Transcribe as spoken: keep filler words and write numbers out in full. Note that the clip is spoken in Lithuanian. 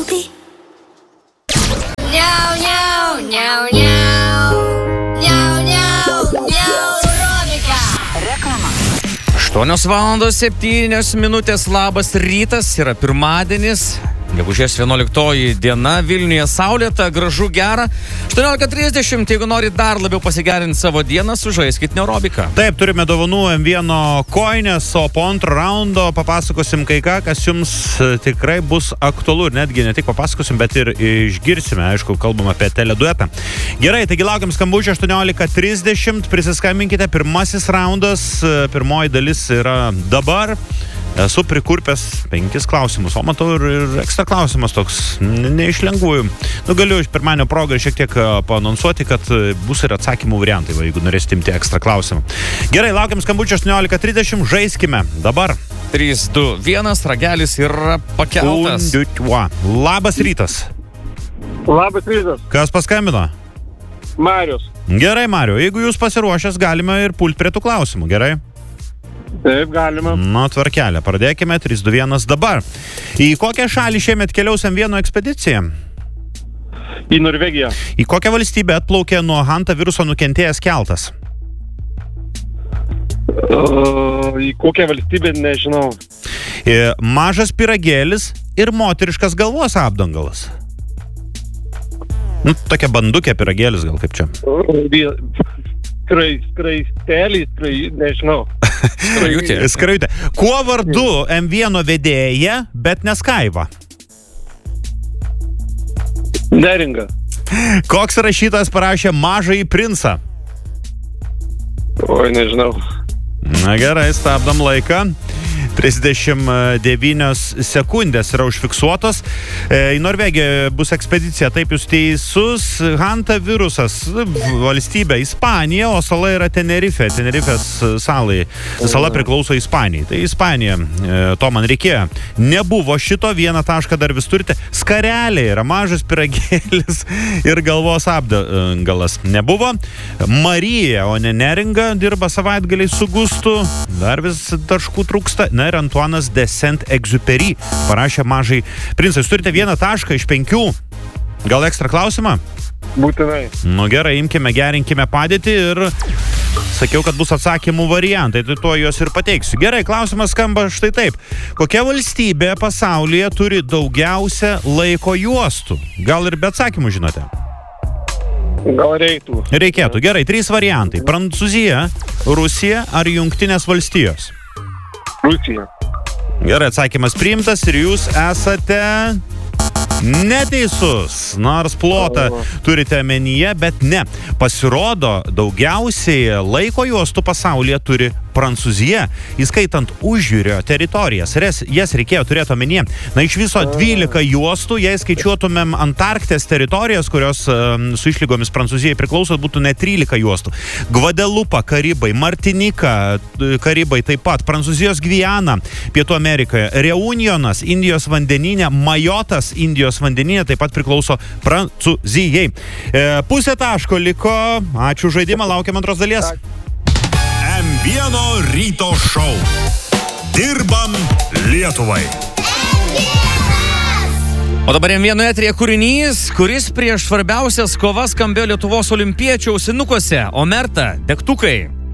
Rūpi. Niau, niau, niau, niau. Niau, niau, niau, Robika. Reklama. aštuonios valandos septynios minutės, labas rytas, yra pirmadienis, gegužės vienuoliktoji diena, Vilniuje saulėta, gražu, gera. aštuoniolika trisdešimt, jeigu nori dar labiau pasigerinti savo dieną, sužaiskit Neurobiką. Taip, turime dovanų em vienas koinės, o po antro raundo papasakosim kai ką, kas jums tikrai bus aktualu. Ir netgi ne tik papasakosim, bet ir išgirsime, aišku, kalbam apie teleduetą. Gerai, taigi laukiam skambučio aštuoniolika trisdešimt, prisiskambinkite, pirmasis raundas, pirmoji dalis yra dabar. Esu prikurpęs penkis klausimus, o matau ir, ir ekstra klausimas toks, ne iš lengvųjų. Nu, galiu iš pirmanio progą šiek tiek paanonsuoti, kad bus ir atsakymų variantai, va, jeigu norėsite imti ekstra klausimą. Gerai, laukiam skambučio aštuoniolika trisdešimt, žaiskime dabar. trys, du, vienas, ragelis yra pakeltas. Un, du, Labas rytas. Labas rytas, Kas paskambino? Marius. Gerai, Mariu, jeigu jūs pasiruošęs, galime ir pult prie tų klausimų, gerai? Taip, galima. Nu, tvarkelė, pradėkime, trys, du, vienas dabar. Į kokią šalį šiemet keliaus em vienas ekspedicija? Į Norvegiją. Į kokią valstybę atplaukė nuo Hanta viruso nukentėjęs keltas? Uh, į kokią valstybę, nežinau. E, mažas pyragėlis ir moteriškas galvos apdangalas. Nu, tokia bandukė pyragėlis, gal kaip čia. Uh, skrai, skraistelį, skrai, nežinau. Skrajutė. Skrajutė. Kuo vardu em vienas vedėja, bet neskaiva? Neringa. Koks rašytojas parašė Mažąjį princą? Oi, nežinau. Na gerai, stabdam laiką. trisdešimt devynios sekundės yra užfiksuotos. E, į Norvegiją bus ekspedicija, taip jūs teisus. Hanta virusas, valstybė Ispanija, o sala yra Tenerife. Tenerifės salai. Sala priklauso Ispanijai. Tai Ispanija, e, to man reikėjo. Nebuvo šito, vieną tašką dar vis turite. Skarelė yra mažas pyragėlis ir galvos apdangalas. Nebuvo. Marija, o ne Neringa, dirba savaitgaliai su Gustu. Dar vis taškų trūksta. Na ir Antuanas de Saint-Exupéry parašė Mažąjį princą. Jūs turite vieną tašką iš penkių. Gal ekstra klausimą? Būtinai. Nu gerai, imkime, gerinkime padėtį ir sakiau, kad bus atsakymų variantai, tai tuo juos ir pateiksiu. Gerai, klausimas skamba štai taip. Kokia valstybė pasaulyje turi daugiausia laiko juostų? Gal ir be atsakymų žinote? Gal reiktų. Reikėtų. Gerai, trys variantai. Prancūzija, Rusija ar Jungtinės valstijos? Rusija. Gerai, atsakymas priimtas ir jūs esate neteisus. Nors plotą turite menyje, bet ne. Pasirodo, daugiausiai laiko juostų pasaulyje turi Prancūzija, įskaitant užjūrio teritorijas. Jas, jas reikėjo turėti omenyje. Na, iš viso dvylika juostų, jei skaičiuotumėm Antarktės teritorijas, kurios um, su išlygomis Prancūzijai priklauso, būtų net trylika juostų. Gvadelupa, Karibai, Martinika, Karibai taip pat, Prancūzijos Gviana, Pietų Amerikoje, Reunionas, Indijos vandeninė, Majotas, Indijos vandeninė, taip pat priklauso Prancūzijai. E, pusė taško liko. Ačiū žaidimą, laukiam antros dalies. em vienas ryto šou. Dirbam Lietuvai. O dabar em vienas eteryje kūrinys, kuris prieš svarbiausias kovas skambėjo Lietuvos olimpiečių ausinukose. Omerta, degtukai.